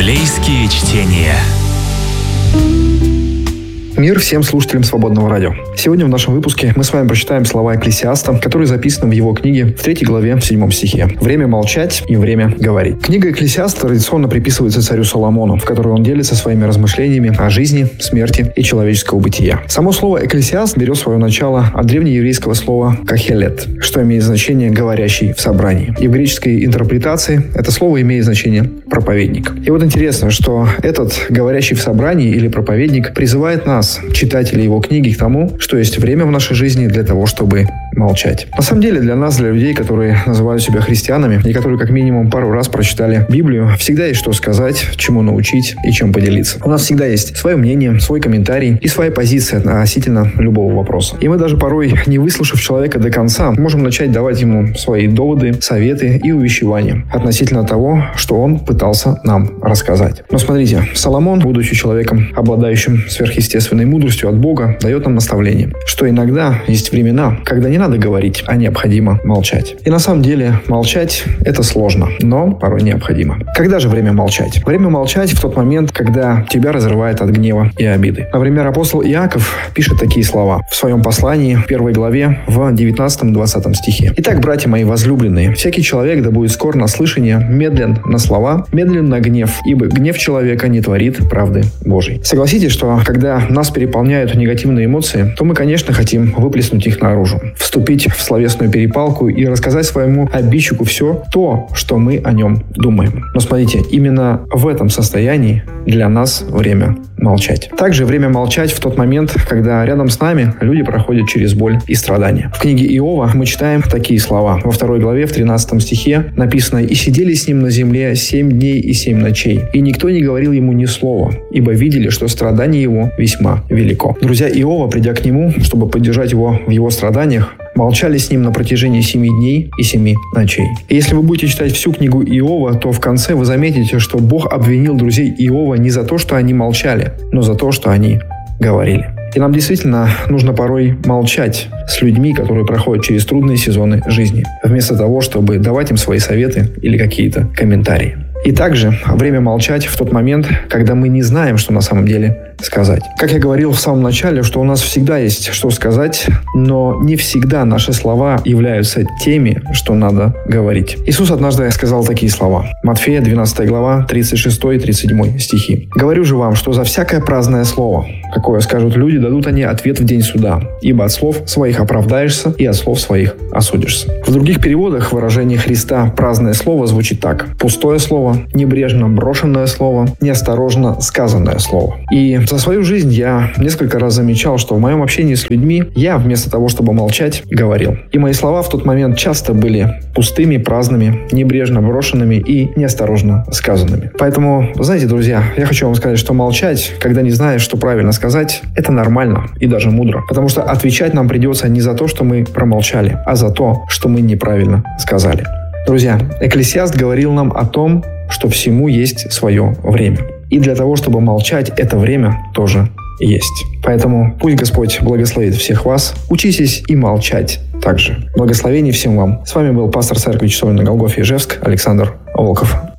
Библейские чтения. Мир всем слушателям Свободного радио. Сегодня в нашем выпуске мы с вами прочитаем слова Экклесиаста, которые записаны в его книге в 3 главе, в 7 стихе. «Время молчать и время говорить». Книга Экклесиаст традиционно приписывается царю Соломону, в которой он делится своими размышлениями о жизни, смерти и человеческого бытия. Само слово «экклесиаст» берет свое начало от древнееврейского слова «кахелет», что имеет значение «говорящий в собрании». И в греческой интерпретации это слово имеет значение «проповедник». И вот интересно, что этот «говорящий в собрании» или «проповедник» призывает нас, читателей его книги, к тому, что есть время в нашей жизни для того, чтобы молчать. На самом деле, для нас, для людей, которые называют себя христианами и которые как минимум пару раз прочитали Библию, всегда есть что сказать, чему научить и чем поделиться. У нас всегда есть свое мнение, свой комментарий и своя позиция относительно любого вопроса. И мы даже порой, не выслушав человека до конца, можем начать давать ему свои доводы, советы и увещевания относительно того, что он пытался нам рассказать. Но смотрите, Соломон, будучи человеком, обладающим сверхъестественной мудростью от Бога, дает нам наставление, что иногда есть времена, когда не надо говорить, а необходимо молчать. И на самом деле молчать – это сложно, но порой необходимо. Когда же время молчать? Время молчать в тот момент, когда тебя разрывает от гнева и обиды. Например, апостол Иаков пишет такие слова в своем послании в 1 главе в 19-20 стихе. «Итак, братья мои возлюбленные, всякий человек да будет скор на слышание, медлен на слова, медлен на гнев, ибо гнев человека не творит правды Божией». Согласитесь, что когда нас переполняют негативные эмоции, то мы, конечно, хотим выплеснуть их наружу, вступить в словесную перепалку и рассказать своему обидчику все то, что мы о нем думаем. Но смотрите, именно в этом состоянии для нас время молчать. Также время молчать в тот момент, когда рядом с нами люди проходят через боль и страдания. В книге Иова мы читаем такие слова. Во 2 главе, в 13 стихе написано: «И сидели с ним на земле 7 дней и 7 ночей, и никто не говорил ему ни слова, ибо видели, что страдание его весьма велико». Друзья Иова, придя к нему, чтобы поддержать его в его страданиях, молчали с ним на протяжении 7 дней и 7 ночей. И если вы будете читать всю книгу Иова, то в конце вы заметите, что Бог обвинил друзей Иова не за то, что они молчали, но за то, что они говорили. И нам действительно нужно порой молчать с людьми, которые проходят через трудные сезоны жизни, вместо того, чтобы давать им свои советы или какие-то комментарии. И также время молчать в тот момент, когда мы не знаем, что на самом деле сказать. Как я говорил в самом начале, что у нас всегда есть что сказать, но не всегда наши слова являются теми, что надо говорить. Иисус однажды сказал такие слова. Матфея, 12 глава, 36 и 37 стихи. «Говорю же вам, что за всякое праздное слово, какое скажут люди, дадут они ответ в день суда, ибо от слов своих оправдаешься и от слов своих осудишься». В других переводах выражение Христа «праздное слово» звучит так. Пустое слово, небрежно брошенное слово, неосторожно сказанное слово. И за свою жизнь я несколько раз замечал, что в моем общении с людьми я вместо того, чтобы молчать, говорил. И мои слова в тот момент часто были пустыми, праздными, небрежно брошенными и неосторожно сказанными. Поэтому, знаете, друзья, я хочу вам сказать, что молчать, когда не знаешь, что правильно сказать, это нормально и даже мудро. Потому что отвечать нам придется не за то, что мы промолчали, а за то, что мы неправильно сказали. Друзья, Экклесиаст говорил нам о том, что всему есть свое время. И для того, чтобы молчать, это время тоже есть. Поэтому пусть Господь благословит всех вас. Учитесь и молчать также. Благословений всем вам. С вами был пастор церкви Часовни на Голгофе Ижевск Александр Волков.